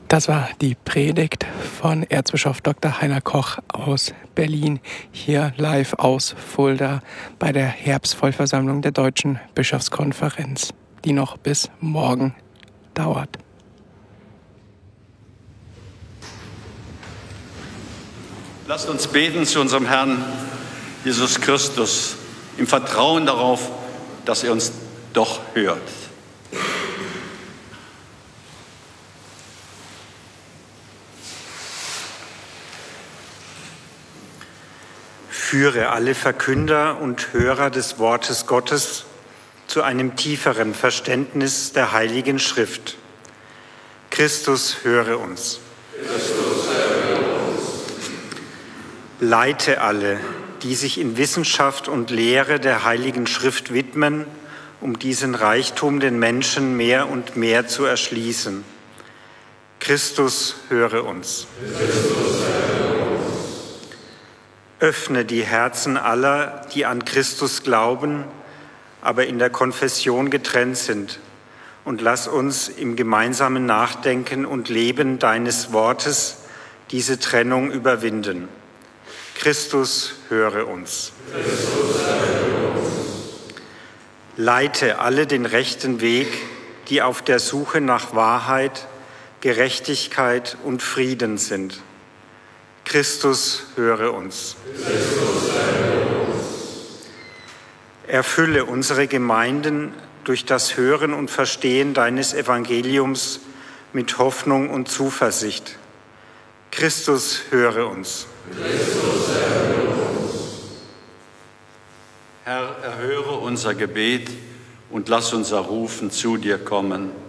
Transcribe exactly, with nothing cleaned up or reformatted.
Das war die Predigt von Erzbischof Doktor Heiner Koch aus Berlin, hier live aus Fulda bei der Herbstvollversammlung der Deutschen Bischofskonferenz, die noch bis morgen dauert. Lasst uns beten zu unserem Herrn Jesus Christus im Vertrauen darauf, dass er uns doch hört. Führe alle Verkünder und Hörer des Wortes Gottes zu einem tieferen Verständnis der Heiligen Schrift. Christus, höre uns. Christus, höre uns. Leite alle, die sich in Wissenschaft und Lehre der Heiligen Schrift widmen, um diesen Reichtum den Menschen mehr und mehr zu erschließen. Christus, höre uns. Christus, höre uns. Öffne die Herzen aller, die an Christus glauben, aber in der Konfession getrennt sind, und lass uns im gemeinsamen Nachdenken und Leben deines Wortes diese Trennung überwinden. Christus, höre uns. Christus, höre uns. Leite alle den rechten Weg, die auf der Suche nach Wahrheit, Gerechtigkeit und Frieden sind. Christus, höre uns. Christus, höre uns. Erfülle unsere Gemeinden durch das Hören und Verstehen deines Evangeliums mit Hoffnung und Zuversicht. Christus, höre uns. Christus, höre uns. Herr, erhöre unser Gebet und lass unser Rufen zu dir kommen.